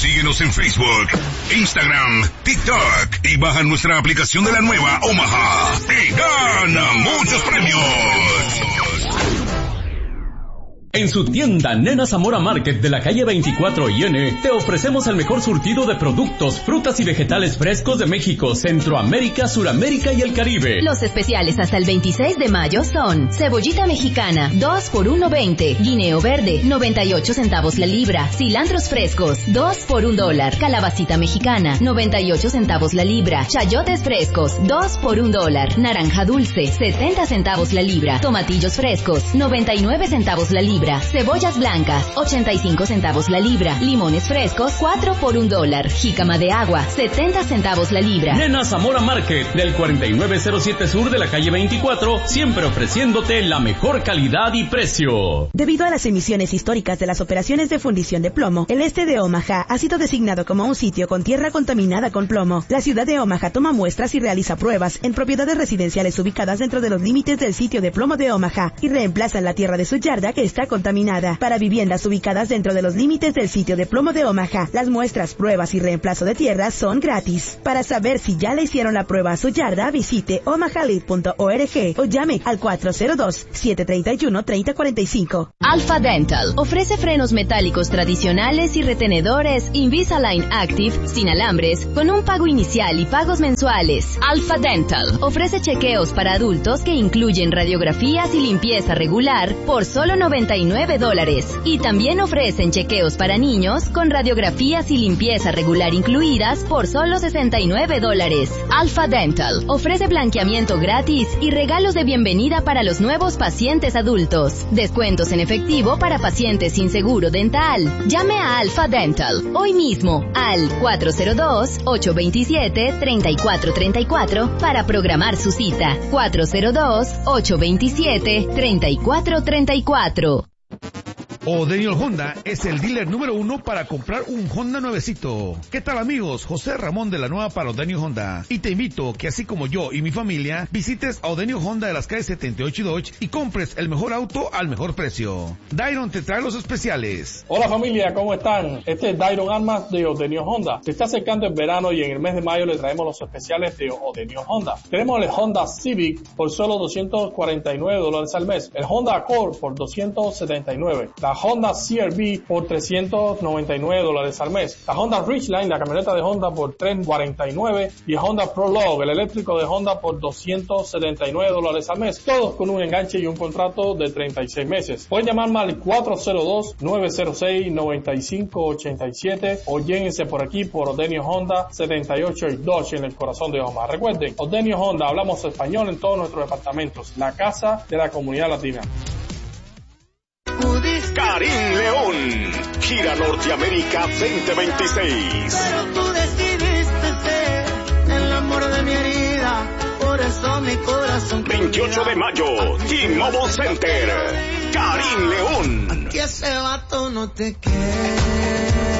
Síguenos en Facebook, Instagram, TikTok y baja nuestra aplicación de la nueva Omaha y gana muchos premios. En su tienda Nena Zamora Market de la calle 24 y N, te ofrecemos el mejor surtido de productos, frutas y vegetales frescos de México, Centroamérica, Suramérica y el Caribe. Los especiales hasta el 26 de mayo son cebollita mexicana, 2 por 1.20, guineo verde, 98 centavos la libra, cilantros frescos, 2 por $1, calabacita mexicana, 98 centavos la libra, chayotes frescos, 2 por $1, naranja dulce, 70 centavos la libra, tomatillos frescos, 99 centavos la libra, cebollas blancas, 85 centavos la libra, limones frescos, 4 por $1, jícama de agua, 70 centavos la libra. Nena Zamora Market, del 4907 sur de la calle 24, siempre ofreciéndote la mejor calidad y precio. Debido a las emisiones históricas de las operaciones de fundición de plomo, el este de Omaha ha sido designado como un sitio con tierra contaminada con plomo. La ciudad de Omaha toma muestras y realiza pruebas en propiedades residenciales ubicadas dentro de los límites del sitio de plomo de Omaha y reemplazan la tierra de su yarda que está contaminada. Para viviendas ubicadas dentro de los límites del sitio de plomo de Omaha, las muestras, pruebas y reemplazo de tierra son gratis. Para saber si ya le hicieron la prueba a su yarda, visite omahalid.org o llame al 402-731-3045. Alpha Dental ofrece frenos metálicos tradicionales y retenedores Invisalign Active sin alambres con un pago inicial y pagos mensuales. Alpha Dental ofrece chequeos para adultos que incluyen radiografías y limpieza regular por solo $99 y también ofrecen chequeos para niños con radiografías y limpieza regular incluidas por solo $69. Alpha Dental ofrece blanqueamiento gratis y regalos de bienvenida para los nuevos pacientes adultos. Descuentos en efectivo para pacientes sin seguro dental. Llame a Alpha Dental hoy mismo al 402-827-3434 para programar su cita. 402-827-3434. O'Daniel Honda es el dealer número 1 para comprar un Honda nuevecito. ¿Qué tal, amigos? José Ramón de la Nueva para O'Daniel Honda. Y te invito que así como yo y mi familia visites a O'Daniel Honda de las calles 78 y Dodge y compres el mejor auto al mejor precio. Dairon te trae los especiales. Hola familia, ¿cómo están? Este es Dairon Armas de O'Daniel Honda. Se está acercando el verano y en el mes de mayo le traemos los especiales de O'Daniel Honda. Tenemos el Honda Civic por solo $249 al mes. El Honda Accord por $279. La Honda CR-V por $399 al mes. La Honda Ridgeline, la camioneta de Honda, por $349. Y el Honda Prologue, el eléctrico de Honda, por $279 al mes. Todos con un enganche y un contrato de 36 meses. Pueden llamarme al 402-906-9587 o lléguense por aquí por O'Daniel Honda 78 y Dodge en el corazón de Omaha. Recuerden, O'Daniel Honda, hablamos español en todos nuestros departamentos. La casa de la comunidad latina. Karim León, Gira Norteamérica 2026. Pero tú decidiste ser el amor de mi herida, por eso mi corazón 28 de mayo, T-Mobile Center, Karim León. Que ese vato no te quiere.